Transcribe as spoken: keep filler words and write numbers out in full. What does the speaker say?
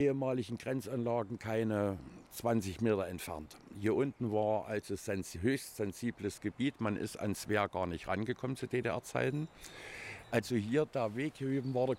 ehemaligen Grenzanlagen keine zwanzig Meter entfernt. Hier unten war also sens- höchst sensibles Gebiet. Man ist ans Wehr gar nicht rangekommen zu D D R-Zeiten. Also hier der Weg hier üben war der